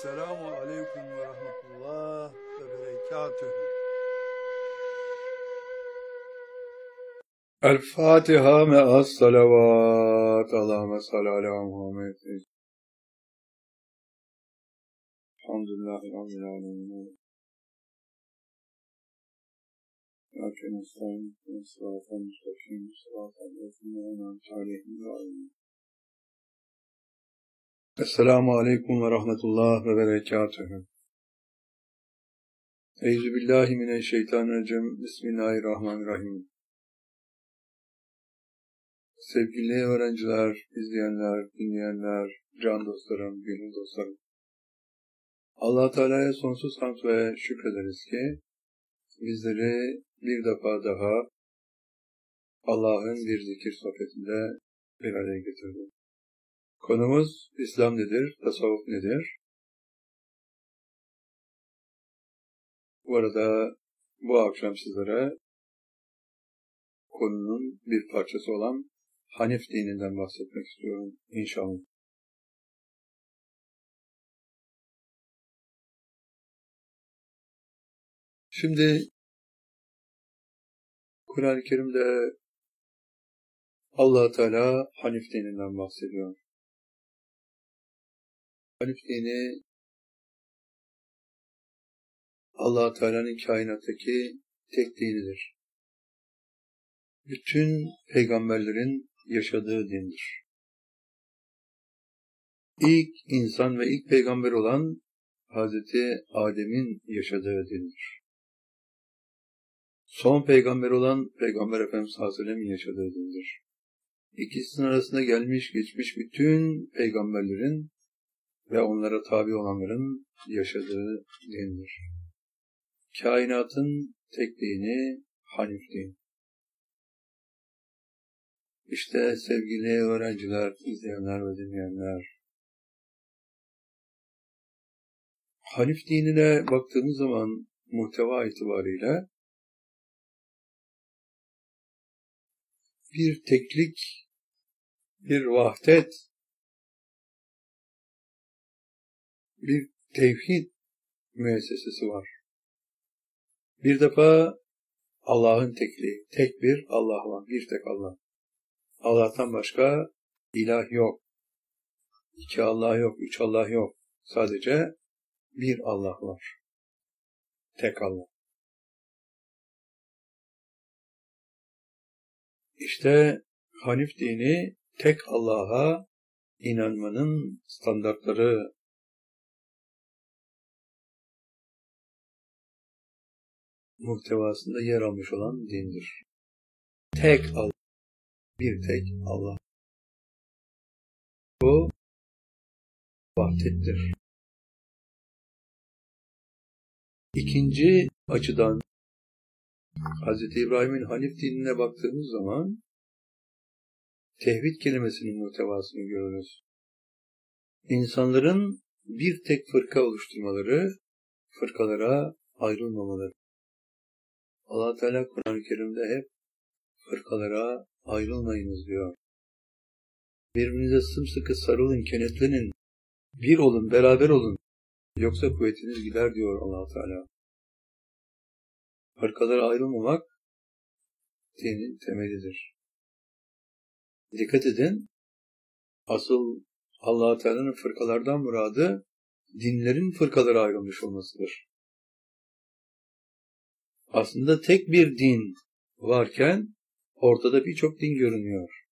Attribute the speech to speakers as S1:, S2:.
S1: Esselamu Aleyküm ve Rahmetullah ve Berekatühü. El Fatiha me'as salavat. Allahümme salli ala Muhammed. Elhamdülillahi Rabbil alemin. Lakin estağfirullah ve sıratel müstakim, sıratel lezine en'amte aleyhim ve alemin. Esselamu Aleyküm ve Rahmetullah ve Berekatühü. Euzubillahimineşşeytanirracim. Bismillahirrahmanirrahim. Sevgili öğrenciler, izleyenler, dinleyenler, can dostlarım, gönül dostlarım. Allah Teala'ya sonsuz hamd ve şükrederiz ki bizleri bir defa daha Allah'ın bir zikir sohbetinde bir araya getirdi. Konumuz İslam nedir, tasavvuf nedir? Bu arada bu akşam sizlere konunun bir parçası olan Hanif dininden bahsetmek istiyorum inşallah. Şimdi Kur'an-ı Kerim'de Allah Teala Hanif dininden bahsediyor. Hanif dini Allah Teala'nın kainattaki tek dinidir. Bütün peygamberlerin yaşadığı dindir. İlk insan ve ilk peygamber olan Hazreti Adem'in yaşadığı dindir. Son peygamber olan Peygamber Efendimiz sallallahu aleyhi ve sellem'in yaşadığı dindir. İkisinin arasında gelmiş geçmiş bütün peygamberlerin ve onlara tabi olanların yaşadığı dindir. Kainatın tek dini Hanif dini. İşte sevgili öğrenciler, izleyenler ve dinleyenler, Hanif dinine baktığımız zaman muhteva itibariyle bir teklik, bir vahdet, bir tevhid müessesesi var. Bir defa Allah'ın tekliği, tek bir Allah var, bir tek Allah. Allah'tan başka ilah yok. İki Allah yok, üç Allah yok. Sadece bir Allah var. Tek Allah. İşte Hanif dini tek Allah'a inanmanın standartları, muhtevasında yer almış olan dindir. Tek Allah, bir tek Allah. Bu vahdettir. İkinci açıdan Hz. İbrahim'in Hanif dinine baktığımız zaman tevhid kelimesinin muhtevasını görürüz. İnsanların bir tek fırka oluşturmaları, fırkalara ayrılmamaları. Allah Teala Kur'an-ı Kerim'de hep fırkalara ayrılmayınız diyor. Birbirinize sımsıkı sarılın, kenetlenin, bir olun, beraber olun. Yoksa kuvvetiniz gider diyor Allah Teala. Fırkalara ayrılmamak dinin temelidir. Dikkat edin, asıl Allah Teala'nın fırkalardan muradı dinlerin fırkalara ayrılmış olmasıdır. Aslında tek bir din varken ortada birçok din görünüyor.